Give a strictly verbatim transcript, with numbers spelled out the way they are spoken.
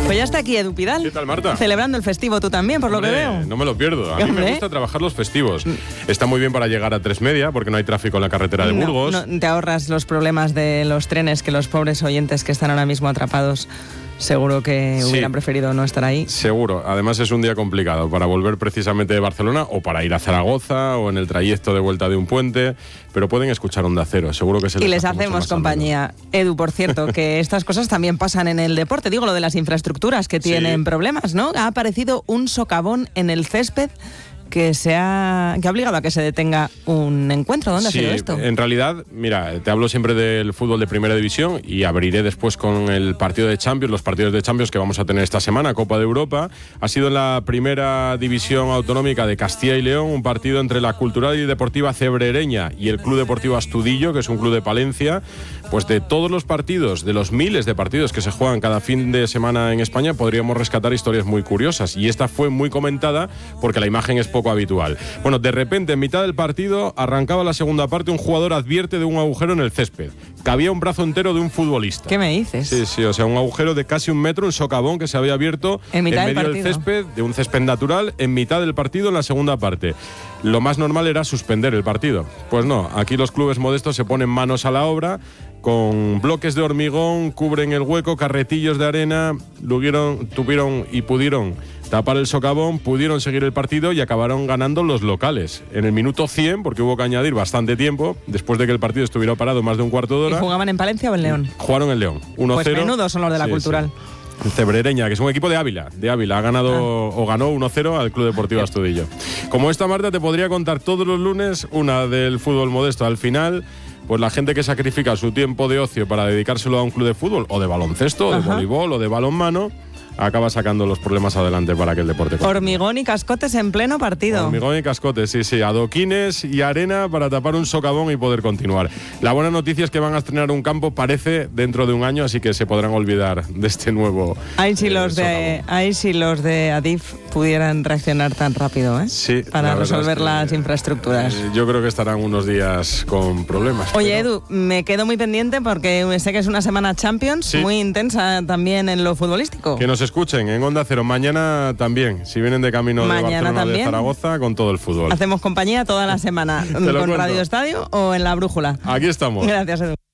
Pues ya está aquí Edu Pidal. ¿Qué tal, Marta? Celebrando el festivo tú también, por Hombre, lo que veo. No me lo pierdo. A mí Hombre. me gusta trabajar los festivos. Está muy bien para llegar a tres media, porque no hay tráfico en la carretera de No, Burgos. no, te ahorras los problemas de los trenes, que los pobres oyentes que están ahora mismo atrapados seguro que Sí. hubieran preferido no estar ahí. Seguro. Además es un día complicado para volver precisamente de Barcelona o para ir a Zaragoza o en el trayecto de vuelta de un puente, pero pueden escuchar Onda Cero. Seguro que se les Y les hace mucho hacemos más ameno. compañía. Edu, por cierto, que estas cosas también pasan en el deporte. Digo, lo de las infraestructuras que Sí. tienen problemas, ¿no? Ha aparecido un socavón en el césped que, se ha, que ha obligado a que se detenga un encuentro. ¿Dónde Sí, ha sido esto? En realidad, mira, te hablo siempre del fútbol de primera división y abriré después con el partido de Champions, los partidos de Champions que vamos a tener esta semana, Copa de Europa. Ha sido en la primera división autonómica de Castilla y León, un partido entre la Cultural y Deportiva Cebrereña y el Club Deportivo Astudillo, que es un club de Palencia. Pues de todos los partidos, de los miles de partidos que se juegan cada fin de semana en España, podríamos rescatar historias muy curiosas. Y esta fue muy comentada porque la imagen es poco habitual. Bueno, de repente, en mitad del partido, arrancaba la segunda parte, un jugador advierte de un agujero en el césped. Cabía un brazo entero de un futbolista. ¿Qué me dices? Sí, sí, o sea, un agujero de casi un metro, un socavón que se había abierto En mitad del medio del partido. césped, de un césped natural, en mitad del partido, en la segunda parte. Lo más normal era suspender el partido. Pues no, aquí los clubes modestos se ponen manos a la obra, con bloques de hormigón, cubren el hueco, carretillos de arena, tuvieron, tuvieron y pudieron tapar el socavón, pudieron seguir el partido y acabaron ganando los locales. En el minuto cien, porque hubo que añadir bastante tiempo, después de que el partido estuviera parado más de un cuarto de ¿Y hora. jugaban en Palencia o en León? Jugaron en León, uno cero. Pues menudos son los de la Sí, Cultural. sí. Cebrereña, que es un equipo de Ávila, de Ávila, ha ganado ah. o ganó uno cero al Club Deportivo Astudillo. Como esta, Marta, te podría contar todos los lunes una del fútbol modesto. Al final, pues la gente que sacrifica su tiempo de ocio para dedicárselo a un club de fútbol, o de baloncesto, o de Ajá. voleibol, o de balonmano, acaba sacando los problemas adelante para que el deporte continúe. Hormigón y cascotes en pleno partido. Hormigón y cascotes, sí, sí. Adoquines y arena para tapar un socavón y poder continuar. La buena noticia es que van a estrenar un campo, parece, dentro de un año, así que se podrán olvidar de este nuevo Ahí sí, eh, los de, socavón. ahí sí los de Adif pudieran reaccionar tan rápido, ¿eh? Sí, para la verdad resolver es que, las infraestructuras. Eh, yo creo que estarán unos días con problemas. Oye, pero... Edu, me quedo muy pendiente porque sé que es una semana Champions, Sí. muy intensa también en lo futbolístico. Que nos escuchen en Onda Cero. Mañana también, si vienen de camino Mañana de Barcelona también. de Zaragoza, con todo el fútbol. Hacemos compañía toda la semana lo con cuento. Radio Estadio o en La Brújula. Aquí estamos. Gracias, Edu.